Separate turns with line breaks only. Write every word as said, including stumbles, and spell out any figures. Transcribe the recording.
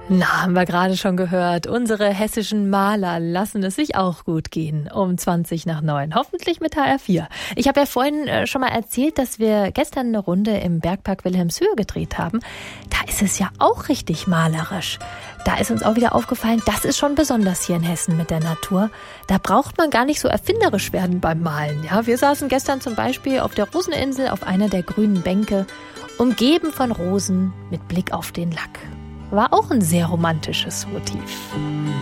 Na, haben wir gerade schon gehört. Unsere hessischen Maler lassen es sich auch gut gehen. Um zwanzig nach neun. Hoffentlich mit H R vier. Ich habe ja vorhin äh, schon mal erzählt, dass wir gestern eine Runde im Bergpark Wilhelmshöhe gedreht haben. Da ist es ja auch richtig malerisch. Da ist uns auch wieder aufgefallen, das ist schon besonders hier in Hessen mit der Natur. Da braucht man gar nicht so erfinderisch werden beim Malen. Ja, wir saßen gestern zum Beispiel auf der Roseninsel auf einer der grünen Bänke, umgeben von Rosen mit Blick auf den Lack. War auch ein sehr romantisches Motiv.